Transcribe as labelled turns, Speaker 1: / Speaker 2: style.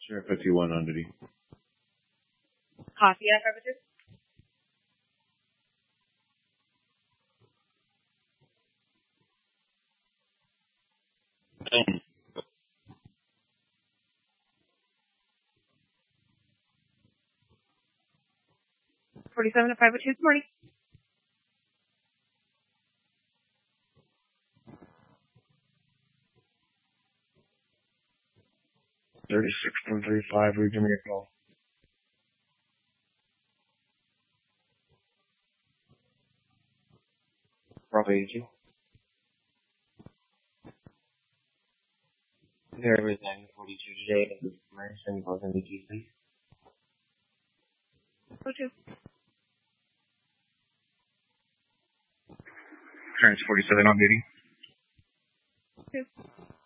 Speaker 1: Sure, 51 on duty.
Speaker 2: Copy affirmative.
Speaker 3: Ten.
Speaker 2: 47 to 502, good morning.
Speaker 4: $36.35, will you give me a call?
Speaker 5: Bravo 82. There was 942 today. This is Merson, calls in the key, please.
Speaker 2: 02.
Speaker 4: Trans 47 on duty.
Speaker 2: 2.